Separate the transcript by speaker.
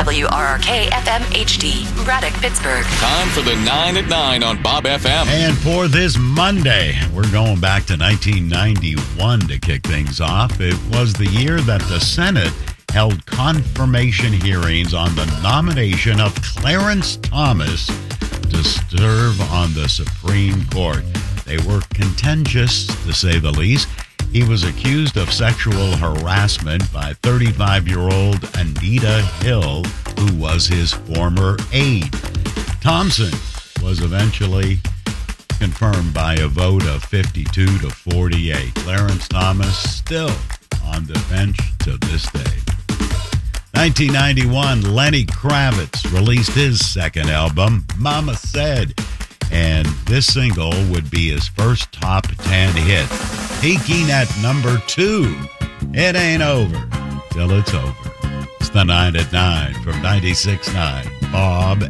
Speaker 1: WRRK FM HD, Braddock, Pittsburgh.
Speaker 2: Time for the 9 at 9 on Bob FM.
Speaker 3: And for this Monday, we're going back to 1991 to kick things off. It was the year that the Senate held confirmation hearings on the nomination of Clarence Thomas to serve on the Supreme Court. They were contentious, to say the least. He was accused of sexual harassment by 35-year-old Anita Hill, who was his former aide. Thompson was eventually confirmed by a vote of 52 to 48. Clarence Thomas still on the bench to this day. 1991, Lenny Kravitz released his second album, Mama Said, and this single would be his first top 10 hit, peaking at number 2. It ain't over till it's over. It's the 9 at 9 from 96.9 Bob